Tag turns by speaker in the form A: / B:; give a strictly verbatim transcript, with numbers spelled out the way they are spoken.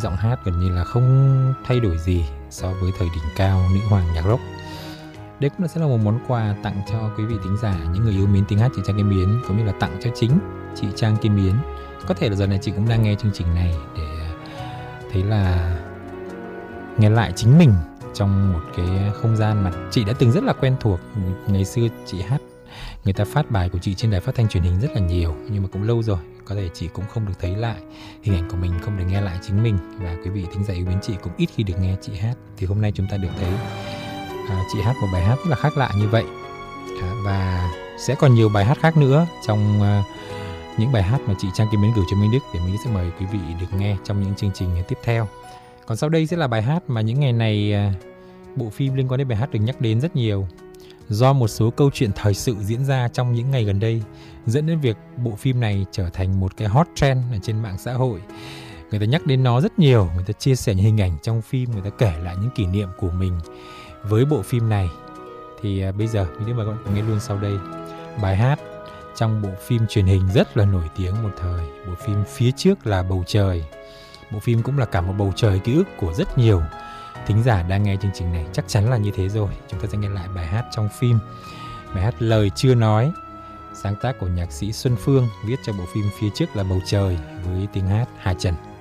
A: giọng hát gần như là không thay đổi gì so với thời đỉnh cao nữ hoàng nhạc rock. Đây cũng sẽ là một món quà tặng cho quý vị thính giả, những người yêu mến tiếng hát chị Trang Kim Yến, cũng như là tặng cho chính chị Trang Kim Yến. Có thể là giờ này chị cũng đang nghe chương trình này để thấy là nghe lại chính mình trong một cái không gian mà chị đã từng rất là quen thuộc. Ngày xưa chị hát, người ta phát bài của chị trên đài phát thanh truyền hình rất là nhiều, nhưng mà cũng lâu rồi, có thể chị cũng không được thấy lại hình ảnh của mình, không được nghe lại chính mình, và quý vị thính giả yêu mến chị cũng ít khi được nghe chị hát. Thì hôm nay chúng ta được thấy à, chị hát một bài hát rất là khác lạ như vậy, à, và sẽ còn nhiều bài hát khác nữa trong à, những bài hát mà chị Trang Kim Yến gửi cho Minh Đức, để Minh Đức sẽ mời quý vị được nghe trong những chương trình tiếp theo. Còn sau đây sẽ là bài hát mà những ngày này à, bộ phim liên quan đến bài hát được nhắc đến rất nhiều, do một số câu chuyện thời sự diễn ra trong những ngày gần đây dẫn đến việc bộ phim này trở thành một cái hot trend ở trên mạng xã hội. Người ta nhắc đến nó rất nhiều, người ta chia sẻ những hình ảnh trong phim, người ta kể lại những kỷ niệm của mình với bộ phim này. Thì à, bây giờ mình mời các bạn nghe luôn sau đây bài hát trong bộ phim truyền hình rất là nổi tiếng một thời, bộ phim Phía Trước Là Bầu Trời. Bộ phim cũng là cả một bầu trời ký ức của rất nhiều thính giả đang nghe chương trình này, chắc chắn là như thế rồi. Chúng ta sẽ nghe lại bài hát trong phim, bài hát Lời Chưa Nói, sáng tác của nhạc sĩ Xuân Phương, viết cho bộ phim Phía Trước Là Bầu Trời với tiếng hát Hà Trần.